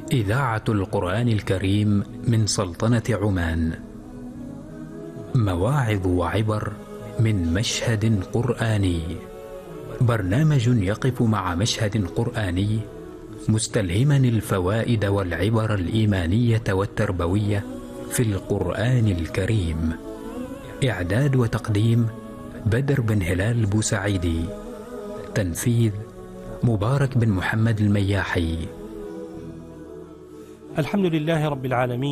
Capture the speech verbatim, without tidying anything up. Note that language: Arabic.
إذاعة القرآن الكريم من سلطنة عمان. مواعظ وعبر من مشهد قرآني. برنامج يقف مع مشهد قرآني مستلهما الفوائد والعبر الإيمانية والتربوية في القرآن الكريم. إعداد وتقديم بدر بن هلال بوسعيدي. تنفيذ مبارك بن محمد المياحي. الحمد لله رب العالمين.